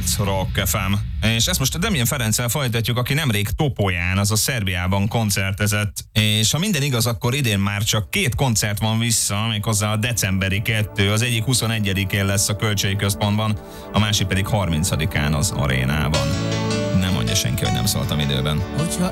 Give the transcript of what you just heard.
9 Rock FM. És ezt most Damien Ferenccel folytatjuk, aki nemrég Topolyán, azaz Szerbiában koncertezett. És ha minden igaz, akkor idén már csak 2 koncert van vissza, méghozzá a decemberi 2. Az egyik 21-én lesz a Kölcsei Központban, a másik pedig 30-án az Arénában. Nem mondja senki, hogy nem szóltam időben. Hogyha